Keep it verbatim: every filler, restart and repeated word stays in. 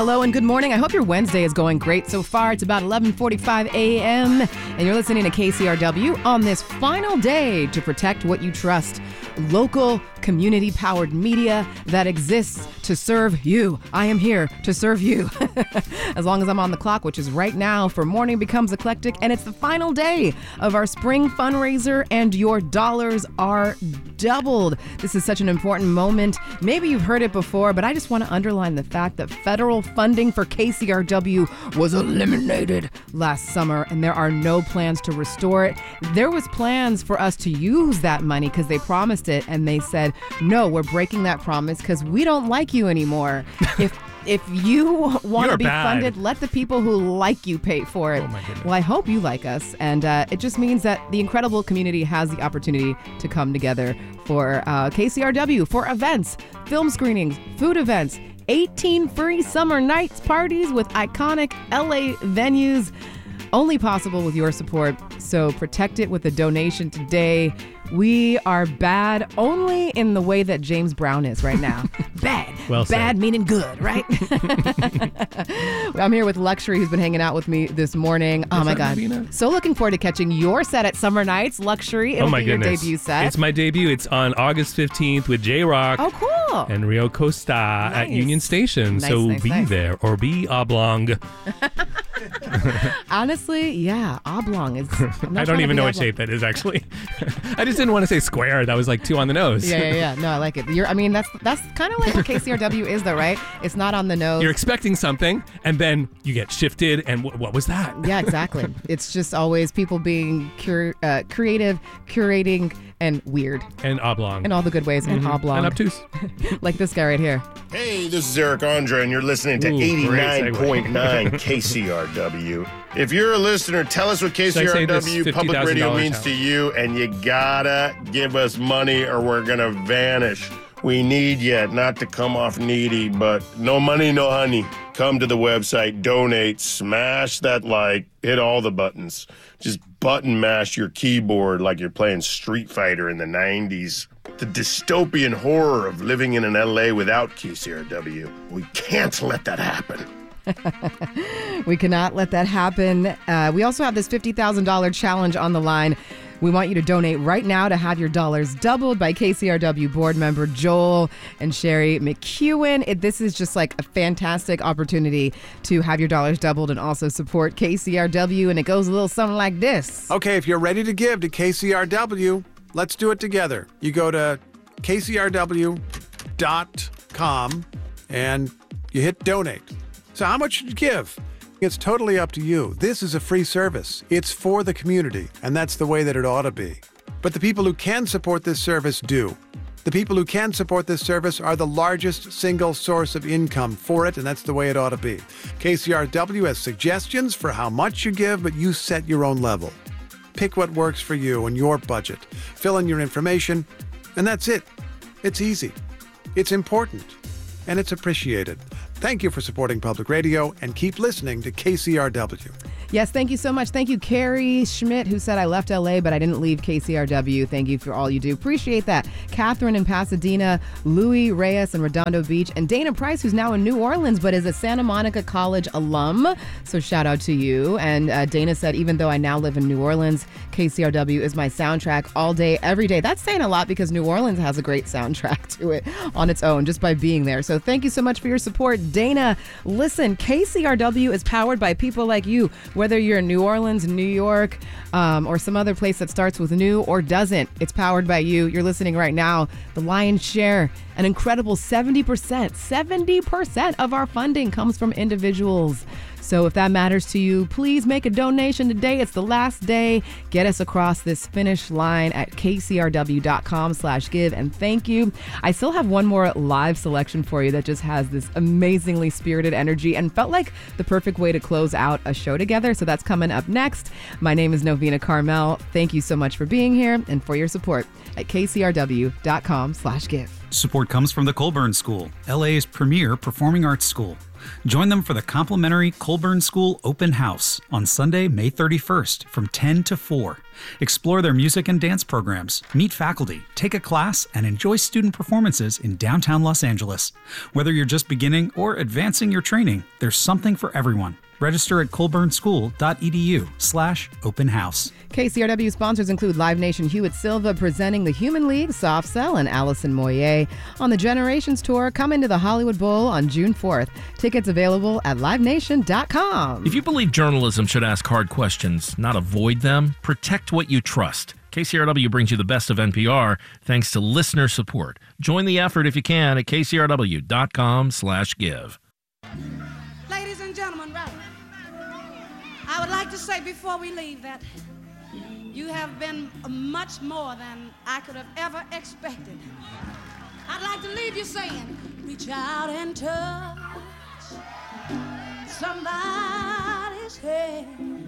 Hello and good morning. I hope your Wednesday is going great so far. It's about eleven forty-five a.m. and you're listening to K C R W on this final day to protect what you trust. Local, community-powered media that exists to serve you. I am here to serve you. As long as I'm on the clock, which is right now for Morning Becomes Eclectic, and it's the final day of our spring fundraiser, and your dollars are doubled. This is such an important moment. Maybe you've heard it before, but I just want to underline the fact that federal funding for K C R W was eliminated last summer, and there are no plans to restore it. There was plans for us to use that money because they promised it, and they said, no, we're breaking that promise because we don't like you anymore. If if you want to be bad. funded, let the people who like you pay for it. Oh my goodness. Well, I hope you like us, and uh, it just means that the incredible community has the opportunity to come together for uh, K C R W, for events, film screenings, food events, eighteen free summer nights parties with iconic L A venues. Only possible with your support, so protect it with a donation today. We are bad only in the way that James Brown is right now. Bad. Well said. Bad meaning good, right? I'm here with Luxury, who's been hanging out with me this morning. Oh, Is my that God. Navina? So looking forward to catching your set at Summer Nights. Luxury, it'll oh my be your goodness. debut set. It's my debut. It's on August fifteenth with J-Rock Oh, cool. and Rio Costa Nice. at Union Station. Nice, so nice, be nice. there or be oblong. Honestly, yeah, oblong is... I'm not I trying don't to even be know what oblong. shape that is, actually. I just didn't want to say square. That was like two on the nose. Yeah, yeah, yeah. No, I like it. You're, I mean, that's that's kind of like what K C R W is, though, right? It's not on the nose. You're expecting something, and then you get shifted, and w- what was that? Yeah, exactly. It's just always people being cur- uh, creative, curating, and weird. And oblong. In all the good ways, and oblong. And obtuse. Like this guy right here. Hey, this is Eric Andre, and you're listening to Ooh, great eighty-nine point nine K C R W. If you're a listener, tell us what Should I say this K C R W fifty Public thousand Radio dollars means house? to you, and you gotta give us money or we're gonna vanish. We need you, not to come off needy, but no money, no honey. Come to the website, donate, smash that like, hit all the buttons. Just button mash your keyboard like you're playing Street Fighter in the nineties. The dystopian horror of living in an L A without K C R W. We can't let that happen. We cannot let that happen. Uh, we also have this fifty thousand dollars challenge on the line. We want you to donate right now to have your dollars doubled by K C R W board member Joel and Sherry McEwen. It, this is just like a fantastic opportunity to have your dollars doubled and also support K C R W. And it goes a little something like this. Okay, if you're ready to give to K C R W, let's do it together. You go to K C R W dot com and you hit donate. So how much should you give? It's totally up to you. This is a free service. It's for the community, and that's the way that it ought to be. But the people who can support this service do. The people who can support this service are the largest single source of income for it, and that's the way it ought to be. K C R W has suggestions for how much you give, but you set your own level. Pick what works for you and your budget. Fill in your information, and that's it. It's easy. It's important, and it's appreciated. Thank you for supporting public radio, and keep listening to K C R W. Yes, thank you so much. Thank you, Carrie Schmidt, who said, I left L A, but I didn't leave K C R W. Thank you for all you do. Appreciate that. Catherine in Pasadena, Louis Reyes in Redondo Beach, and Dana Price, who's now in New Orleans, but is a Santa Monica College alum. So shout out to you. And uh, Dana said, even though I now live in New Orleans, K C R W is my soundtrack all day, every day. That's saying a lot because New Orleans has a great soundtrack to it on its own, just by being there. So thank you so much for your support, Dana. Listen, K C R W is powered by people like you. Whether you're in New Orleans, New York, um, or some other place that starts with new or doesn't, it's powered by you. You're listening right now. The lion's share, an incredible seventy percent, seventy percent of our funding comes from individuals. So if that matters to you, please make a donation today. It's the last day. Get us across this finish line at kcrw.com slash give. And thank you. I still have one more live selection for you that just has this amazingly spirited energy and felt like the perfect way to close out a show together. So that's coming up next. My name is Novena Carmel. Thank you so much for being here and for your support at kcrw.com slash give. Support comes from the Colburn School, L A's premier performing arts school. Join them for the complimentary Colburn School Open House on Sunday, May thirty-first from ten to four. Explore their music and dance programs, meet faculty, take a class, and enjoy student performances in downtown Los Angeles. Whether you're just beginning or advancing your training, there's something for everyone. Register at colburnschool.edu slash open house. K C R W sponsors include Live Nation Hewitt Silva presenting the Human League, Soft Cell, and Allison Moyer on the Generations Tour. Come into the Hollywood Bowl on June fourth. Tickets available at live nation dot com. If you believe journalism should ask hard questions, not avoid them, protect what you trust. K C R W brings you the best of N P R thanks to listener support. Join the effort if you can at kcrw.com slash give. Ladies and gentlemen, right, I would like to say before we leave that you have been much more than I could have ever expected. I'd like to leave you saying, reach out and touch somebody's hand.